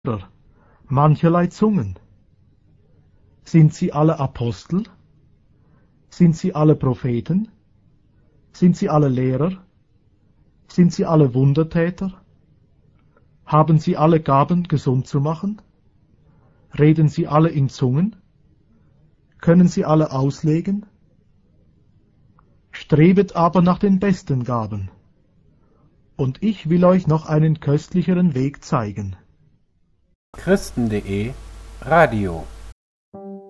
mancherlei Zungen? Sind sie alle Apostel? Sind sie alle Propheten? Sind sie alle Lehrer? Sind sie alle Wundertäter? Haben sie alle Gaben, gesund zu machen? Reden sie alle in Zungen? Können sie alle auslegen? Strebet aber nach den besten Gaben. Und ich will euch noch einen köstlicheren Weg zeigen. Christen.de Radio